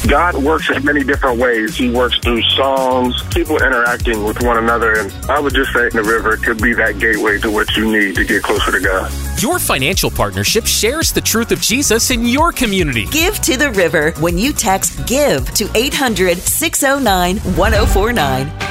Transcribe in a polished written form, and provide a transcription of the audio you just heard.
God works in many different ways. He works through songs, people interacting with one another, and I would just say the river could be that gateway to what you need to get closer to God. Your financial partnership shares the truth of Jesus in your community. Give to the River when you text GIVE to 800-609-1049.